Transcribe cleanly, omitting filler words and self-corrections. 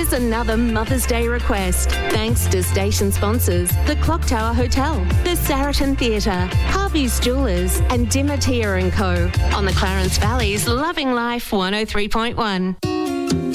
Here's another Mother's Day request. Thanks to station sponsors, the Clock Tower Hotel, the Saracen Theatre, Harvey's Jewellers and Dimatia & Co. On the Clarence Valley's Loving Life 103.1.